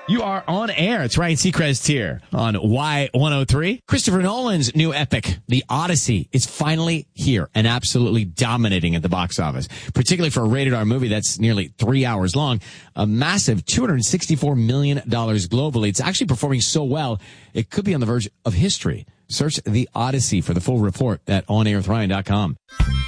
You are on air. It's Ryan Seacrest here on Y103. Christopher Nolan's new epic, The Odyssey, is finally here and absolutely dominating at the box office, particularly for a rated R movie that's nearly 3 hours long. A massive $264 million globally. It's actually performing so well, it could be on the verge of history. Search The Odyssey for the full report at onairwithryan.com.